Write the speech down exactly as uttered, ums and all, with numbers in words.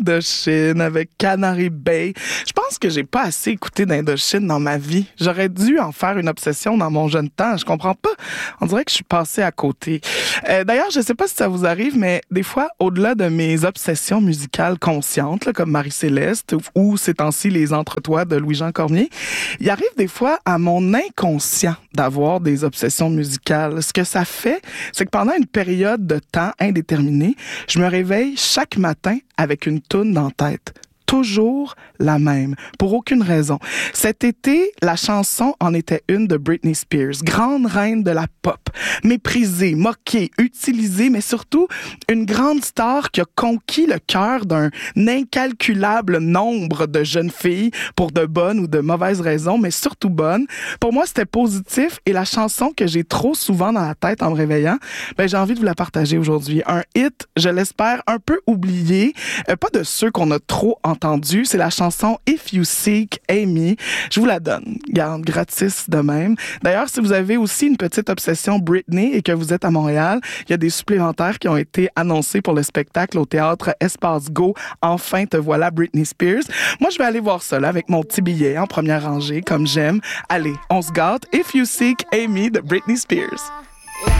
Indochine avec Canary Bay. Je pense que j'ai pas assez écouté d'Indochine dans ma vie. J'aurais dû en faire une obsession dans mon jeune temps. Je comprends pas. On dirait que je suis passée à côté. Euh, d'ailleurs, je sais pas si ça vous arrive, mais des fois, au-delà de mes obsessions musicales conscientes, là, comme Marie-Céleste ou ces temps-ci les Entre-toi de Louis-Jean Cormier, il arrive des fois à mon inconscient d'avoir des obsessions musicales. Ce que ça fait, c'est que pendant une période de temps indéterminée, je me réveille chaque matin avec une toune dans la tête. Toujours la même, pour aucune raison. Cet été, la chanson en était une de Britney Spears, grande reine de la pop, méprisée, moquée, utilisée, mais surtout une grande star qui a conquis le cœur d'un incalculable nombre de jeunes filles pour de bonnes ou de mauvaises raisons, mais surtout bonnes. Pour moi, c'était positif et la chanson que j'ai trop souvent dans la tête en me réveillant, ben, j'ai envie de vous la partager aujourd'hui. Un hit, je l'espère, un peu oublié, euh, pas de ceux qu'on a trop entendus. Entendu, c'est la chanson If You Seek Amy. Je vous la donne. Garde gratis de même. D'ailleurs, si vous avez aussi une petite obsession Britney et que vous êtes à Montréal, il y a des supplémentaires qui ont été annoncés pour le spectacle au théâtre Espace Go. Enfin, te voilà Britney Spears. Moi, je vais aller voir ça là avec mon petit billet en première rangée, comme j'aime. Allez, on se gâte. If You Seek Amy de Britney Spears.